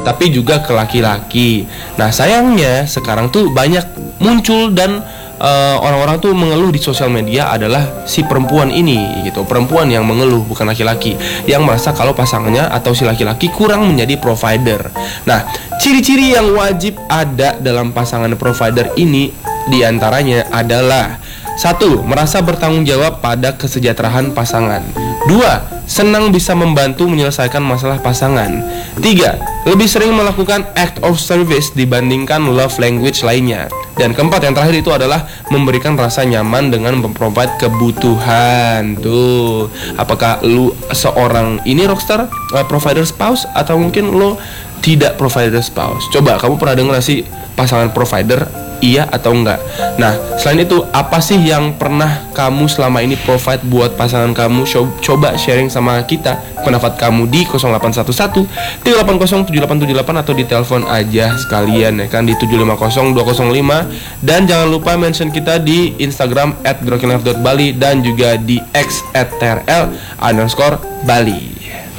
tapi juga ke laki-laki. Nah sayangnya sekarang tuh banyak muncul dan orang-orang tuh mengeluh di sosial media adalah si perempuan ini gitu. Perempuan yang mengeluh, bukan laki-laki, yang merasa kalau pasangannya atau si laki-laki kurang menjadi provider. Nah, ciri-ciri yang wajib ada dalam pasangan provider ini diantaranya adalah: 1. Merasa bertanggung jawab pada kesejahteraan pasangan. 2. Senang bisa membantu menyelesaikan masalah pasangan. 3. Lebih sering melakukan act of service dibandingkan love language lainnya. Dan keempat, yang terakhir itu adalah memberikan rasa nyaman dengan memprovide kebutuhan. Tuh, apakah lu seorang ini rockstar, provider spouse, atau mungkin lu tidak provider spouse? Coba kamu pernah dengar sih pasangan provider, iya atau enggak? Nah, selain itu, apa sih yang pernah kamu selama ini provide buat pasangan kamu? Coba sharing sama kita pendapat kamu di 0811 380 7878 atau di telepon aja sekalian ya kan di 750 205. Dan jangan lupa mention kita di Instagram @brokenlove.bali dan juga di X @trl_Bali.